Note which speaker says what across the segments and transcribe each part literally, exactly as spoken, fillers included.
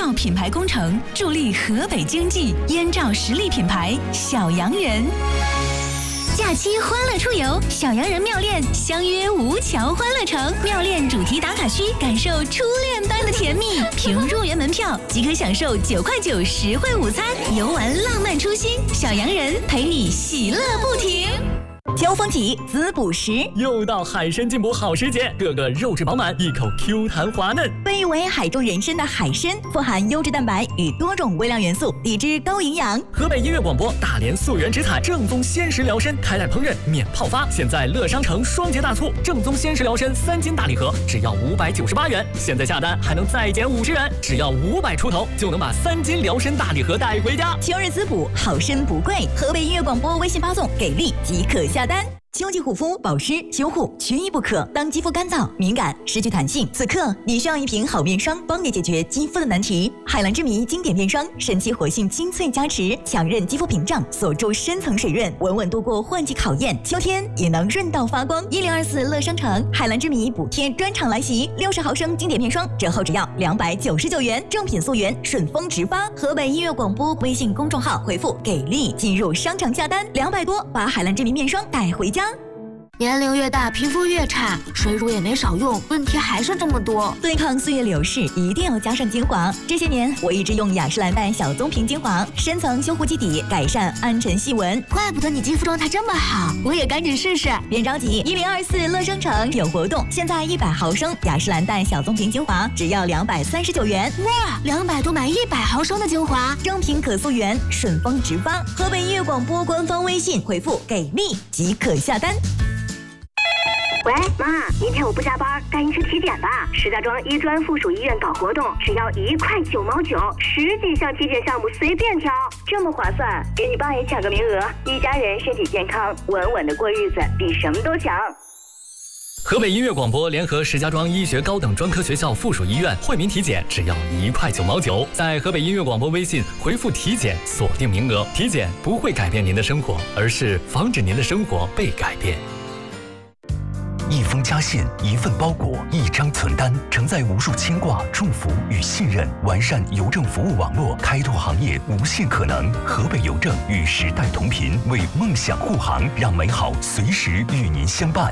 Speaker 1: 照品牌工程，助力河北经济。燕赵实力品牌小洋人。假期欢乐出游，小洋人妙恋相约吴桥欢乐城，妙恋主题打卡区，感受初恋般的甜蜜。凭入园门票即可享受九块九实惠午餐，游玩浪漫初心。小洋人陪你喜乐不停。
Speaker 2: 交风体滋补食，
Speaker 3: 又到海参进补好时节，个个肉质饱满，一口 Q 弹滑嫩。
Speaker 2: 被誉为海中人参的海参，富含优质蛋白与多种微量元素，抵制高营养。
Speaker 3: 河北音乐广播大连溯源植采正宗鲜食疗参，开袋烹饪免泡发。现在乐商城双节大促，正宗鲜食疗参三斤大礼盒只要五百九十八元，现在下单还能再减五十元，只要五百出头就能把三斤疗参大礼盒带回家。
Speaker 2: 秋日滋补，好参不贵。河北音乐广播微信发送给力即可下单。秋季护肤保湿修护缺一不可。当肌肤干燥敏感失去弹性，此刻你需要一瓶好面霜，帮你解决肌肤的难题。海蓝之谜经典面霜，神奇活性精粹加持，强韧肌肤屏障，锁住深层水润，稳稳度过换季考验，秋天也能润到发光。一零二四乐商城海蓝之谜补贴专场来袭，六十毫升经典面霜折后只要两百九十九元，正品溯源，顺丰直发。河北音乐广播微信公众号回复给力进入商场下单，两百多把海蓝之谜面霜带回家。
Speaker 4: 年龄越大，皮肤越差，水乳也没少用，问题还是这么多。
Speaker 2: 对抗岁月流逝，一定要加上精华。这些年，我一直用雅诗兰黛小棕瓶精华，深层修护基底，改善暗沉细纹。
Speaker 4: 怪不得你肌肤状态这么好，我也赶紧试试。
Speaker 2: 别着急，一零二四乐商城有活动，现在一百毫升雅诗兰黛小棕瓶精华只要两百三十九元。
Speaker 4: 哇，两百多买一百毫升的精华，
Speaker 2: 正品可溯源，顺丰直发。河北音乐广播官方微信回复给力即可下单。
Speaker 5: 喂，妈，明天我不加班，赶紧去体检吧。石家庄医专附属医院搞活动，只要一块九毛九，十几项体检项目随便挑，这么划算，给你爸也抢个名额，一家人身体健康，稳稳的过日子，比什么都强。
Speaker 3: 河北音乐广播联合石家庄医学高等专科学校附属医院惠民体检只要一块九毛九，在河北音乐广播微信回复体检锁定名额。体检不会改变您的生活，而是防止您的生活被改变。
Speaker 6: 一封家信，一份包裹，一张存单，承载无数牵挂、祝福与信任。完善邮政服务网络，开拓行业无限可能。河北邮政与时代同频，为梦想护航，让美好随时与您相伴。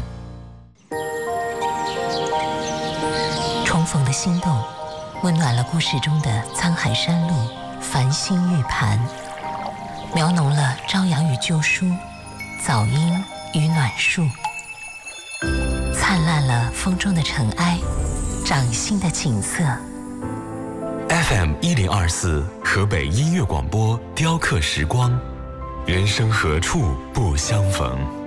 Speaker 7: 重逢的心动，温暖了故事中的沧海山路、繁星玉盘，描浓了朝阳与旧书、早莺与暖树。灿烂了风中的尘埃，掌心的景色。
Speaker 8: F M 一零二四河北音乐广播，雕刻时光，人生何处不相逢。